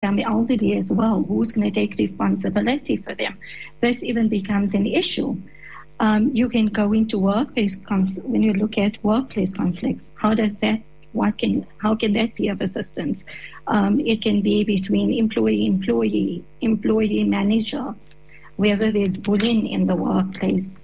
become elderly as well, who's going to take responsibility for them? This even becomes an issue. You can go into workplace conflict. When you look at workplace conflicts, how can that be of assistance? It can be between employee, manager, whether there's bullying in the workplace.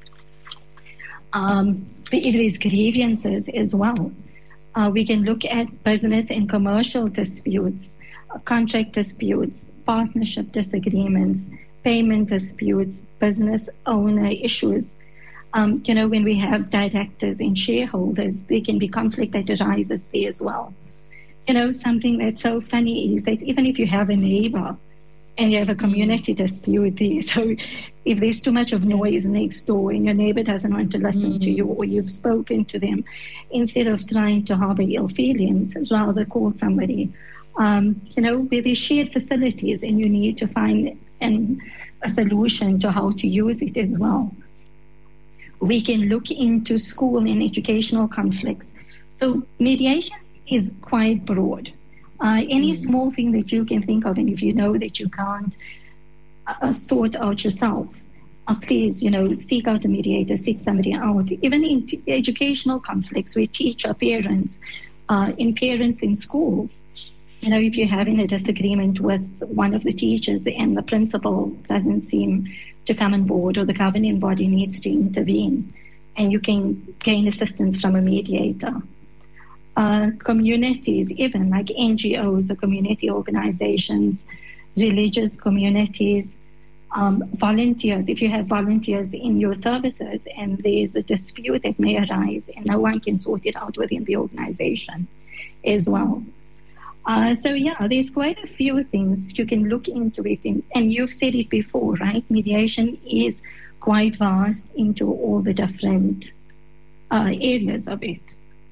If there's grievances as well. We can look at business and commercial disputes, contract disputes, partnership disagreements, payment disputes, business owner issues. When we have directors and shareholders, there can be conflict that arises there as well. Something that's so funny is that even if you have a neighbor and you have a community dispute there, so if there's too much of noise next door and your neighbor doesn't want to listen to you, or you've spoken to them, instead of trying to harbor ill feelings, rather call somebody. Where there's shared facilities and you need to find a solution to how to use it as well. We can look into school and educational conflicts. So mediation is quite broad. Any small thing that you can think of, and if you know that you can't sort out yourself, please, seek out a mediator, seek somebody out. Even in educational conflicts, we teach our parents, parents in schools. If you're having a disagreement with one of the teachers and the principal doesn't seem to come on board, or the governing body needs to intervene, and you can gain assistance from a mediator. Communities, even like NGOs or community organizations, religious communities, volunteers. If you have volunteers in your services and there's a dispute that may arise and no one can sort it out within the organization as well. There's quite a few things you can look into it. And you've said it before, right? Mediation is quite vast into all the different areas of it.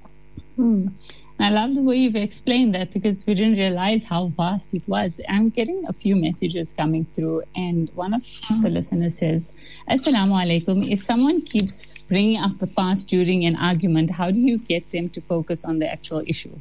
I love the way you've explained that, because we didn't realize how vast it was. I'm getting a few messages coming through, and one of the listeners says, Assalamu alaikum. If someone keeps bringing up the past during an argument, how do you get them to focus on the actual issue?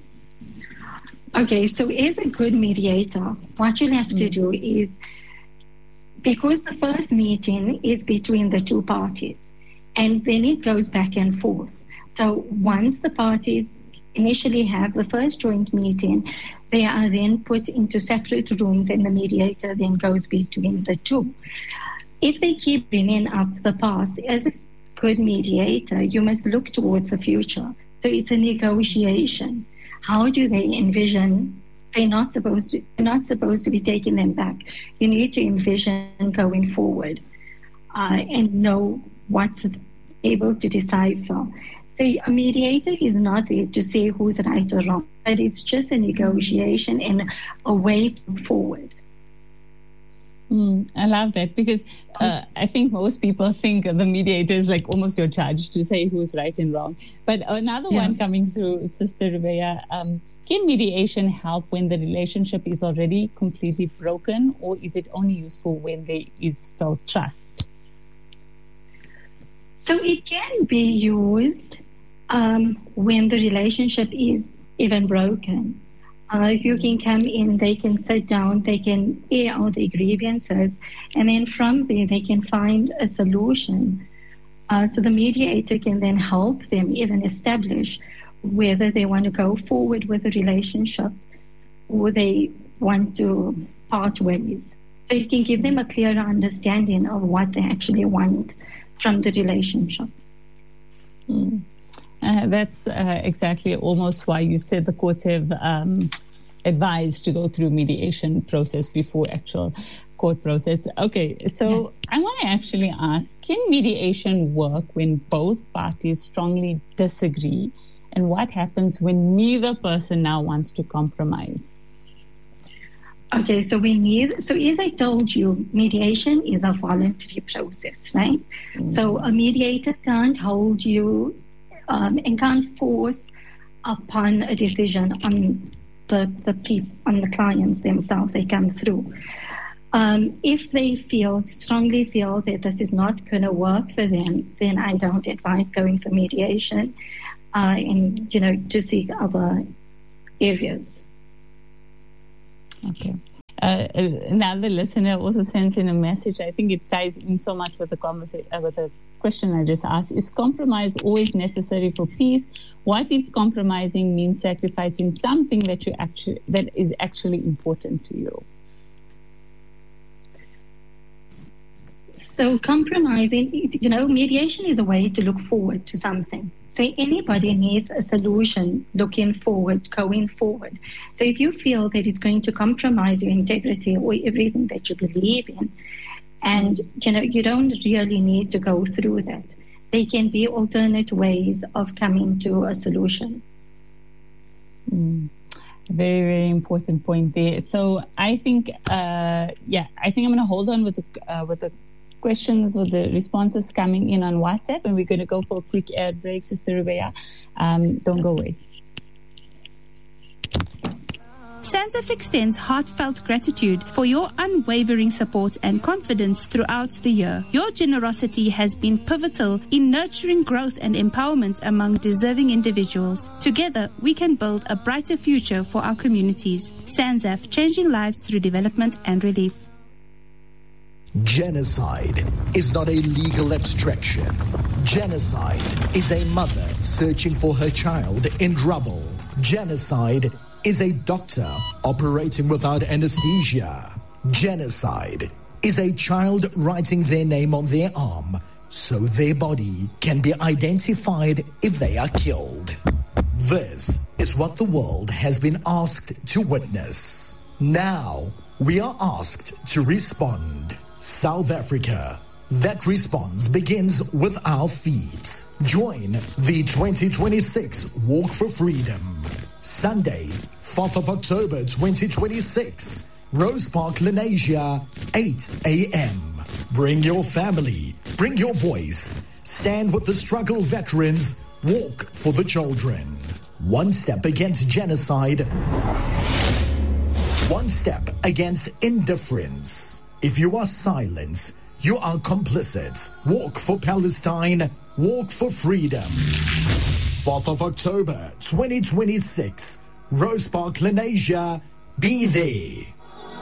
Okay, so as a good mediator, what you'll have to do is, because the first meeting is between the two parties, and then it goes back and forth. So once the parties initially have the first joint meeting, they are then put into separate rooms, and the mediator then goes between the two. If they keep bringing up the past, as a good mediator, you must look towards the future. So it's a negotiation. How do they envision? They're not supposed to be taking them back. You need to envision going forward and know what's able to decipher. So a mediator is not there to say who's right or wrong, but it's just a negotiation and a way forward. I love that, because I think most people think the mediator is like almost your judge to say who's right and wrong. But another one coming through, Sister Rubeya, can mediation help when the relationship is already completely broken, or is it only useful when there is still trust? So it can be used when the relationship is even broken. You can come in, they can sit down, they can air out their grievances, and then from there they can find a solution. So the mediator can then help them even establish whether they want to go forward with the relationship or they want to part ways. So it can give them a clearer understanding of what they actually want from the relationship. That's exactly almost why you said the courts have advised to go through mediation process before actual court process. Okay, so I want to actually ask, can mediation work when both parties strongly disagree? And what happens when neither person now wants to compromise? Okay, so as I told you, mediation is a voluntary process, right? So a mediator can't hold you and can't force upon a decision on the clients themselves they come through. If they strongly feel that this is not going to work for them, then I don't advise going for mediation and to seek other areas. Okay. another listener also sent in a message. I think it ties in so much with the conversation, with the question I just asked. Is compromise always necessary for peace? What if compromising means sacrificing something that is actually important to you? So compromising, mediation is a way to look forward to something. So anybody needs a solution looking forward, going forward. So if you feel that it's going to compromise your integrity or everything that you believe in, and you don't really need to go through that. There can be alternate ways of coming to a solution. Very, very important point there. So I think, I'm going to hold on with the questions, with the responses coming in on WhatsApp, and we're going to go for a quick ad break, Sister Rubeya. Don't go away. SANZF extends heartfelt gratitude for your unwavering support and confidence throughout the year. Your generosity has been pivotal in nurturing growth and empowerment among deserving individuals. Together, we can build a brighter future for our communities. SANZF, changing lives through development and relief. Genocide is not a legal abstraction. Genocide is a mother searching for her child in rubble. Genocide is a doctor operating without anesthesia. Genocide is a child writing their name on their arm so their body can be identified if they are killed. This is what the world has been asked to witness. Now we are asked to respond. South Africa. That response begins with our feet. Join the 2026 Walk for Freedom. Sunday, 4th of October 2026. Rose Park, Lenasia, 8 a.m. Bring your family. Bring your voice. Stand with the struggle veterans. Walk for the children. One step against genocide. One step against indifference. If you are silent, you are complicit. Walk for Palestine. Walk for freedom. 4th of October 2026. Rose Park, Lenasia. Be there.